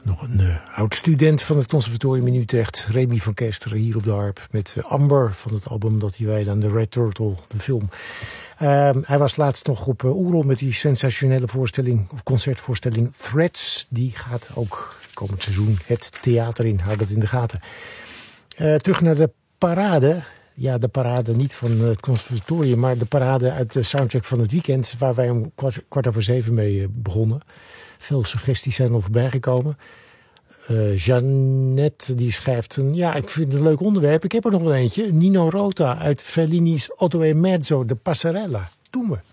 Nog een oud-student van het conservatorium in Utrecht, Remy van Kesteren, hier op de harp met Amber van het album dat hij wijde aan de Red Turtle, de film. Hij was laatst nog op Oerol met die sensationele voorstelling of concertvoorstelling Threads. Die gaat ook komend seizoen het theater in, hou dat in de gaten. Terug naar de parade. Ja, de parade niet van het conservatorium, maar de parade uit de soundcheck van het weekend, waar wij om 6:15 mee begonnen. Veel suggesties zijn er voorbij gekomen. Jeannette die schrijft ik vind het een leuk onderwerp. Ik heb er nog wel eentje. Nino Rota uit Fellini's Otto e Mezzo, de Passarella. Doe me.